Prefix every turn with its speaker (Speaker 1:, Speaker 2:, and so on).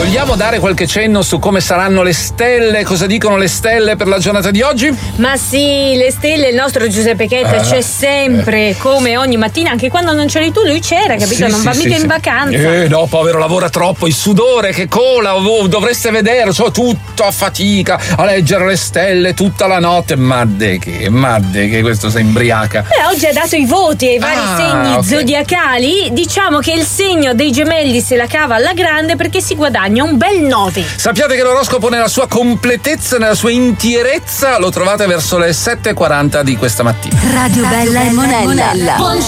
Speaker 1: vogliamo dare qualche cenno su come saranno le stelle? Cosa dicono le stelle per la giornata di oggi?
Speaker 2: Ma sì, le stelle, il nostro Giuseppe Chetta c'è sempre, come ogni mattina, anche quando non c'eri tu, lui c'era, capito? Non va mica in vacanza.
Speaker 1: No, povero, lavora troppo, il sudore che cola, dovreste vedere, tutto a fatica, a leggere le stelle tutta la notte. Madde che questo si imbriaca.
Speaker 2: Oggi ha dato i voti ai vari segni zodiacali. Diciamo che il segno dei Gemelli se la cava alla grande perché si guadagna un bel 9.
Speaker 1: Sappiate che l'oroscopo nella sua completezza, nella sua intierezza, lo trovate verso le 7:40 di questa mattina.
Speaker 3: Radio Bella e Monella.